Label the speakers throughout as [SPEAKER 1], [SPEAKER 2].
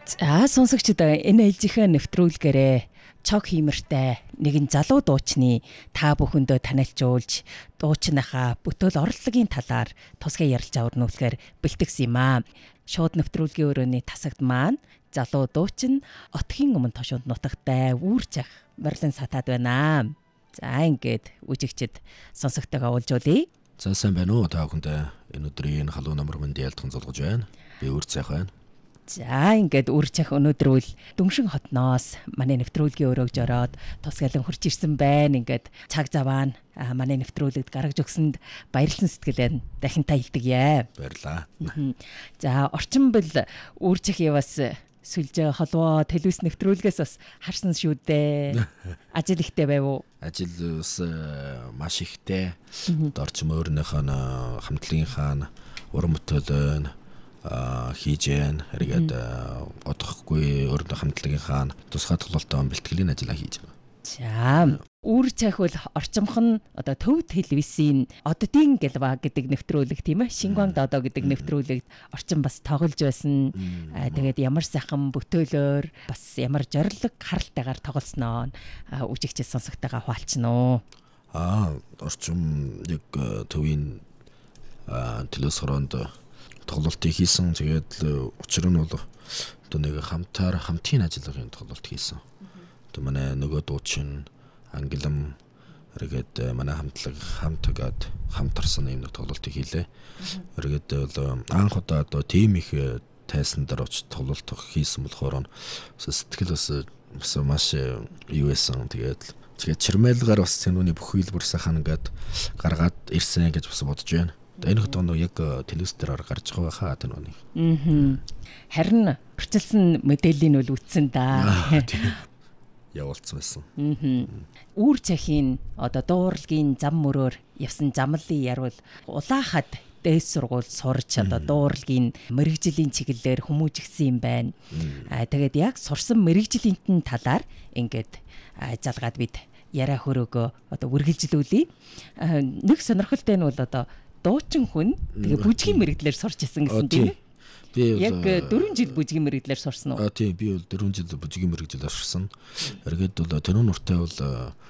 [SPEAKER 1] За сонсогчдоо энэ ээлжийнхээ нэвтрүүлгээрээ цог хиймэртэй нэгэн залуу дуучны та бүхэндөө танилцуулж дуучныхаа бүтээл орлогын талаар тусгай ярилцаа өрнүүлэхээр бэлтгэсэн юм аа. Шууд нэвтрүүлгийн өрөөний тасагт маань залуу дуучин Отхийн өмнө тошуунд нутагтай Үүрчах Морлин Сатаад байна. За ингээд үжигчд сонсогтойгоо уулзуулъя.
[SPEAKER 2] За сайн байна уу та бүхэнд энэ өдрийн халуун намар мэнд ялтхан зулгаж байна. Би Үүрчах байна.
[SPEAKER 1] За ингээд Үүрчах өнөөдөр үл Дүншин хотноос манай нэвтрүүлгийн өрөөж ороод тусгайлан хурж ирсэн байна. Ингээд цаг заваа манай нэвтрүүлэгт гаргаж өгсөнд баярлсан сэтгэлээ дахинтаа илтгэе.
[SPEAKER 2] Баярлаа.
[SPEAKER 1] За орчин бил Үүрчахи бас сүлжээ холбоо телевиз нэвтрүүлгээс бас харсан шүү дээ. Ажил ихтэй байв уу?
[SPEAKER 2] Ажил бас маш ихтэй. Орчин өөрийнхөө хамтлагийнхаа уран бүтээлээ хийж яан хэрэгэд одохгүй өөрийнхөө хамтлагийнхаа тусгай тоглолтын бэлтгэлийн ажиллаа хийж байгаа.
[SPEAKER 1] За Үүрчах бол орчимхон одоо төв телевизийн оддын гэлва гэдэг нэвтрүүлэг тийм ээ. Шингуан додоо гэдэг нэвтрүүлэгт орчин бас тоглож байсан. Тэгээд ямар сайхан бүтээлөөр бас ямар зориг харалтайгаар тоглосноо үжигчд сонсогтойгоо хуваалцсан уу?
[SPEAKER 2] Орчин яг төвийн телевиз хороонд тоглолтыг хийсэн. Тэгээд учир нь бол одоо нэг хамтын ажиллагааны тоглолт хийсэн. Одоо манай нөгөө дуучин Ангилам хэрэгэд манай хамтлагад хамтарсан юм нэг тоглолтыг хийлээ. Хэрэгэд бол анх удаа одоо тим их тайсан дээр очиж тоглолт хийсэн болохоор сэтгэл бас маш юу байсан. Тэгээд чирмайлгаар бас цэнүүний бүх хэлбэр сайхан ингээд гаргаад ирсэн гэж бас бодож байна. Энэ хэд оноо яг телевиз дээр гарч байгаа хаа тань.
[SPEAKER 1] Харин орчилсан мэдээллийн үл үтсэн да.
[SPEAKER 2] Явуулсан байсан.
[SPEAKER 1] Үүрчахийн одоо дууралгийн зам мөрөөр явсан замлын ярвал улаахад дээд сургууль сурч одоо дууралгийн мэрэгжлийн чиглэлээр хүмүүжигдсэн юм байна. Тэгээд яг сурсан мэрэгжлийн талаар ингээд залгаад бид яриа хөрөөгөө одоо үргэлжлүүлье. Нэг сонирхолтой нь бол одоо дуучин хүн тэгээ бүжгийн мэрэгдлэр сурч исэн гэсэн тийм ээ. Би яг 4 жил бүжгийн мэрэгдлэр сурсан уу?
[SPEAKER 2] Тийм би бол 4 жил бүжгийн мэрэгдлэр сурсан. Эргээд бол тэрүүн нуртай бол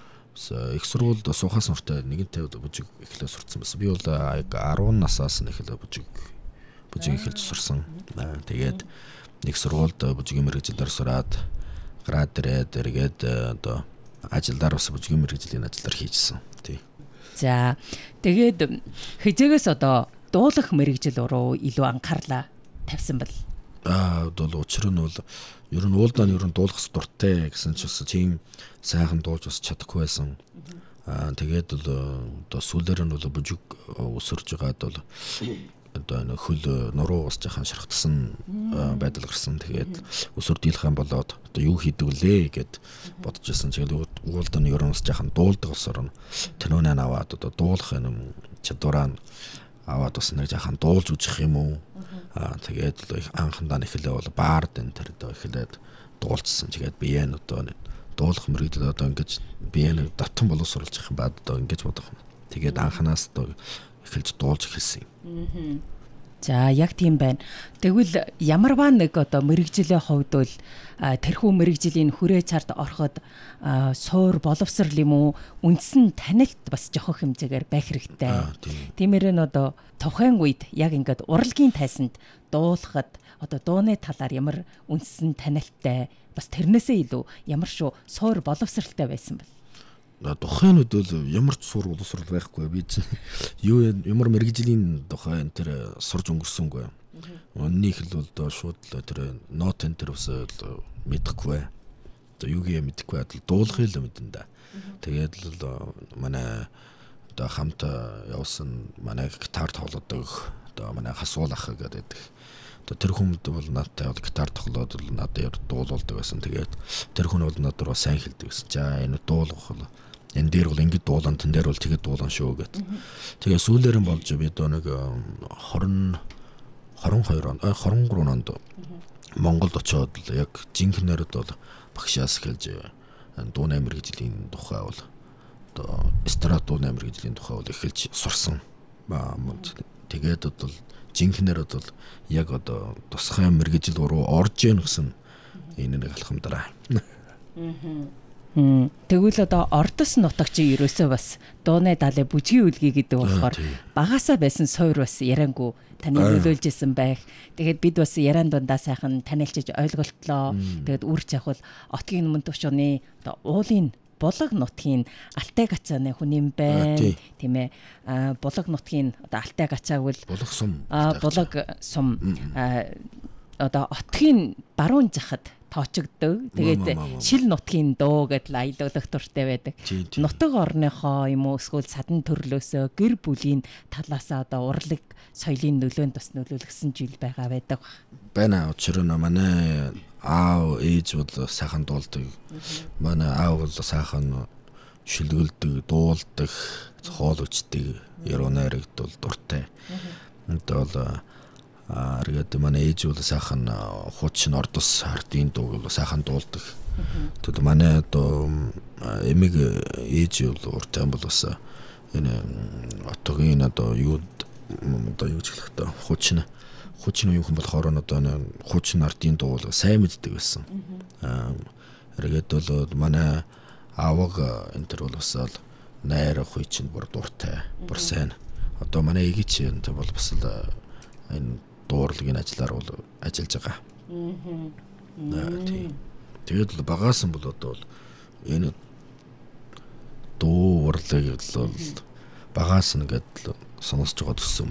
[SPEAKER 2] их сургуульд суухаас нуртай нэгэнтэй бүжиг эхлээ сурсан байсан. Би бол яг 10 насаас нь эхлээ бүжиг эхэлж сурсан. Тэгээд нэг сургуульд бүжгийн мэрэгчлэр сураад гараад ирээд эргээд одоо ажилдаа бас бүжгийн мэрэгжлийн ажиллаар хийжсэн. Тийм.
[SPEAKER 1] За тэгээд хизээгээс одоо дуулах мэрэгжил руу илүү анхаарлаа тавьсан бал.
[SPEAKER 2] Бол учир нь бол ер нь уулдаа нь дуулах дуртай гэсэн ч бас тийм сайхан дуулж бас чадахгүй байсан. Тэгээд бол одоо сүүлээр нь бол бүжиг өсөрж байгаад бол одоо энэ хөл нуруу ус жахан шархтсан байдал гарсан. Тэгээд өсөр дийлхэн болоод одоо юу хийдэг вүлээ гэд бодож ирсэн. Тэгээд уулдаа нь ер нь ус жахан дуулдаг усаар нь тэнүүнээ аваад одоо дуулах юм чадвараа аваад бас нэг жахан дуулж үжих юм уу. Тэгээд анхандаа эхлээ бол баард энэ тэр одоо эхлээд дуулцсан. Тэгээд бие нь одоо дуулах мэрэгдэл одоо ингэж бие нь татан боловсруулж их юм бад одоо ингэж бодох. Тэгээд анханаас одоо эхэлж дуулж эхэлсэн юм.
[SPEAKER 1] За яг тийм байна. Тэгвэл ямарваа нэг одоо мэрэгжлийн хувьд бол тэрхүү мэрэгжлийн хүрээ цард ороход суур боловсрал юм уу үндсэн танилт бас жоох хэмжээгээр байх хэрэгтэй. Тиймэр нь одоо тухайн үед яг ингээд урлагийн тайсанд дуулахад одоо дууны талаар ямар үндсэн танилттай бас тэрнээсээ илүү ямар шүү суур боловсралтай байсан бэ?
[SPEAKER 2] Тухайн үед бол ямар ч сур боловсрал байхгүй. Би чинь ямар мэрэгжлийн тухай энэ тэр сурж өнгөрсөнгүй. Өнний хэл бол шууд л тэр нот энэ тэр бас мэдэхгүй. Одоо юугээ мэдэхгүй адил дуулахыг л мэдэн да. Тэгээд л манай одоо хамт явсан манай гитар тоглодог одоо манай хасуул ах гэдэг. Одоо тэр хүнд бол надтай гитар тоглоод л надад дуулуулдаг байсан. Тэгээд тэр хүн бол надад руу сайн хэлдэг байсан. За энэ дуулах бол энэ дээр бол ингэж дуулан тэн дээр бол тэгээд дуулан шүү гэд. Тэгээ сүүлээр нь болж би дөө нэг 23 онд Монголд очиод яг жинхэнээр бол багшаас эхэлж дууны мэрэгжлийн тухай бол одоо эстрад дууны мэрэгжлийн тухай бол эхэлж сурсан. Тэгээд бол жинхэнээр бол яг одоо тусгай мэрэгжил руу орж ийн гэсэн энэ нэг алхамдраа.
[SPEAKER 1] Тэгвэл одоо ордос нутагч ерөөсөө бас дууны даалын бүжгийн үлгий гэдэг болохоор багасаа байсан суур бас яриангүй таны нөлөөлж исэн байх. Тэгээд бид бас яриан дундаа сайхан танилцж ойлголтлоо. Тэгээд үрж явах бол отгийн өмнө төвчөний одоо уулын Булаг нутгийн Алтай гацааны хүн юм байна. Тийм ээ. Булаг нутгийн одоо Алтай гацааг бол
[SPEAKER 2] Булаг сум.
[SPEAKER 1] Булаг сум одоо отгийн баруун захад тоочогддог. Тэгээд шил нутгийн дуу гэдэл аялуулах дуртай байдаг. Нутаг орныхоо юм уу эсвэл садан төрлөөсөө гэр бүлийн талаасаа одоо урлаг соёлын нөлөөнд бас нөлөөлгсөн жил байгаа байдаг.
[SPEAKER 2] Байна. Учир нь манай аав ээж бол сайхан дуулдаг. Манай аав бол сайхан шилгэлдэг, дуулдаг, хоол өчтдөг, яруу найрагд бол дуртай. Энтэй бол аргээд манай ээж бол сайхан хуучин ордос ардын дууг бол сайхан дуулдаг. Тэгэд манай одоо эмэг ээж бол уртай бол бас энэ отогийн одоо юу гэж хэлэх вэ? Хуучин юу юм болохоор одоо хуучин ардын дуу бол сайн мэддэг байсан. Эргээд бол манай ааваг энэ төр бол бас найр охин чинь бүр дуртай, бүр сайн. Одоо манай эгч энэ бол бас энэ дуурлагын ажиллаар бол ажиллаж байгаа. Тэгээд л багаасан бол одоо энэ дуу урлаг бол багаас нь гэдэл сонсож байгаа төссөн.